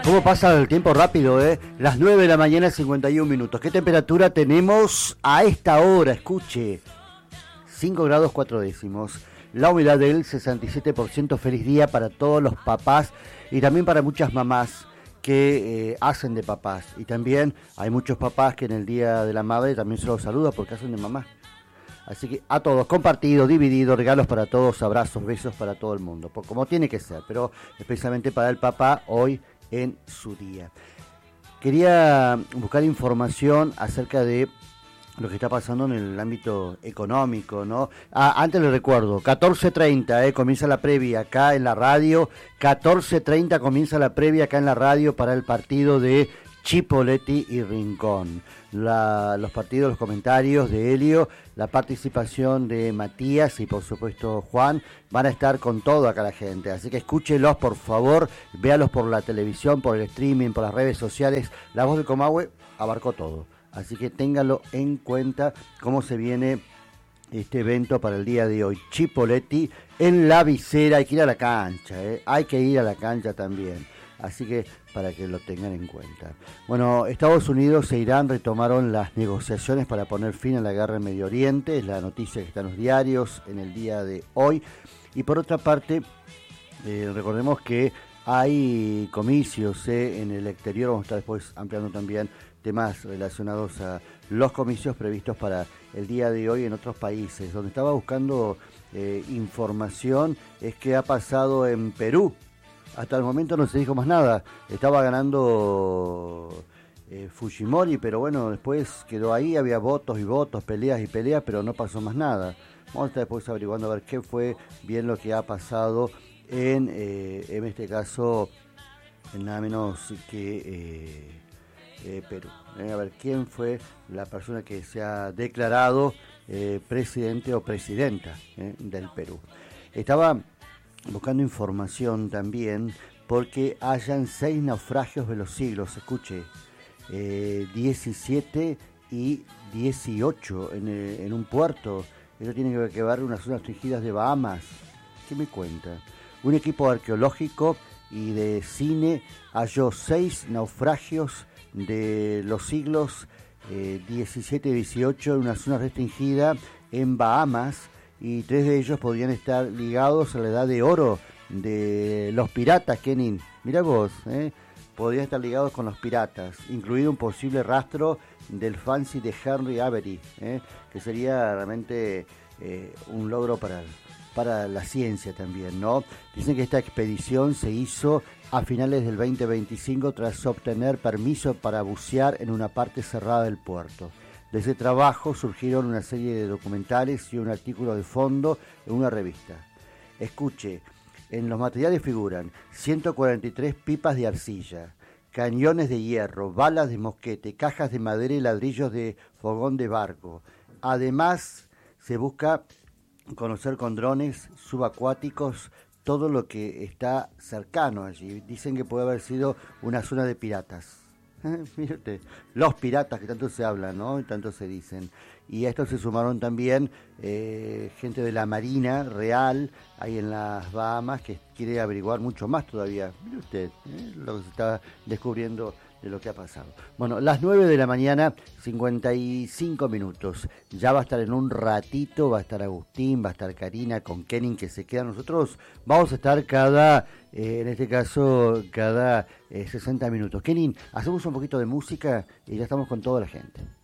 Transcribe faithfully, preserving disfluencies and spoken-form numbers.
¿Cómo pasa el tiempo rápido, eh? Las nueve de la mañana, cincuenta y un minutos. ¿Qué temperatura tenemos a esta hora? Escuche. cinco grados cuatro décimos. La humedad del sesenta y siete por ciento. Feliz día para todos los papás y también para muchas mamás que eh, hacen de papás. Y también hay muchos papás que en el Día de la Madre también se los saluda porque hacen de mamá. Así que a todos, compartido, dividido, regalos para todos, abrazos, besos para todo el mundo, por, como tiene que ser, pero especialmente para el papá hoy en su día. Quería buscar información acerca de lo que está pasando en el ámbito económico, ¿no? Ah, antes les recuerdo, catorce treinta, eh, comienza la previa acá en la radio, catorce treinta comienza la previa acá en la radio para el partido de Chipoleti y Rincón. La, los partidos, los comentarios de Helio, la participación de Matías y por supuesto Juan, van a estar con todo acá la gente, así que escúchelos por favor, véalos por la televisión, por el streaming, por las redes sociales. La Voz del Comahue abarcó todo, así que ténganlo en cuenta cómo se viene este evento para el día de hoy. Chipoleti en la visera, hay que ir a la cancha, ¿eh? Hay que ir a la cancha también. Así que para que lo tengan en cuenta. Bueno, Estados Unidos e Irán retomaron las negociaciones para poner fin a la guerra en Medio Oriente. Es la noticia que está en los diarios en el día de hoy. Y por otra parte, eh, recordemos que hay comicios eh, en el exterior. Vamos a estar después ampliando también temas relacionados a los comicios previstos para el día de hoy en otros países. Donde estaba buscando eh, información es que ha pasado en Perú. Hasta el momento no se dijo más nada. Estaba ganando eh, Fujimori, pero bueno, después quedó ahí, había votos y votos, peleas y peleas, pero no pasó más nada. Vamos a estar después averiguando a ver qué fue bien lo que ha pasado en, eh, en este caso, en nada menos que eh, eh, Perú. Eh, a ver quién fue la persona que se ha declarado eh, presidente o presidenta eh, del Perú. Estaba buscando información también porque hayan seis naufragios de los siglos, escuche, eh, diecisiete y dieciocho en, en un puerto. Eso tiene que ver con unas zonas restringidas de Bahamas. ¿Qué me cuenta? Un equipo arqueológico y de cine halló seis naufragios de los siglos eh, diecisiete y dieciocho en una zona restringida en Bahamas. Y tres de ellos podrían estar ligados a la edad de oro de los piratas, Kenin. Mirá vos, ¿eh? Podrían estar ligados con los piratas, incluido un posible rastro del Fancy de Henry Avery, ¿eh? Que sería realmente eh, un logro para, para la ciencia también, ¿no? Dicen que esta expedición se hizo a finales del veinte veinticinco tras obtener permiso para bucear en una parte cerrada del puerto. De ese trabajo surgieron una serie de documentales y un artículo de fondo en una revista. Escuche, en los materiales figuran ciento cuarenta y tres pipas de arcilla, cañones de hierro, balas de mosquete, cajas de madera y ladrillos de fogón de barco. Además, se busca conocer con drones subacuáticos todo lo que está cercano allí. Dicen que puede haber sido una zona de piratas. Mírate, los piratas que tanto se hablan, ¿no? Y tanto se dicen. Y a esto se sumaron también eh, gente de la Marina Real, ahí en las Bahamas, que quiere averiguar mucho más todavía. Mire usted, ¿eh? Lo que se está descubriendo de lo que ha pasado. Bueno, las nueve de la mañana, cincuenta y cinco minutos. Ya va a estar en un ratito, va a estar Agustín, va a estar Karina con Kenin que se queda. Nosotros vamos a estar cada, eh, en este caso, cada eh, sesenta minutos. Kenin, hacemos un poquito de música y ya estamos con toda la gente.